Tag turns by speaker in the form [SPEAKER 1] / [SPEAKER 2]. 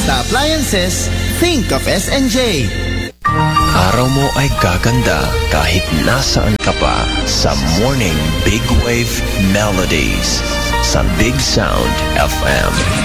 [SPEAKER 1] Basta Appliances, think of SNJ.
[SPEAKER 2] Araw mo ay gaganda kahit nasaan ka pa sa Morning Big Wave Melodies sa Big Sound FM.